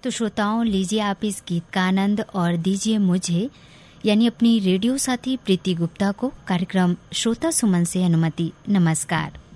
तो श्रोताओं, लीजिए आप इस गीत का आनंद और दीजिए मुझे यानी अपनी रेडियो साथी प्रीति गुप्ता को कार्यक्रम श्रोता सुमन से अनुमति। नमस्कार।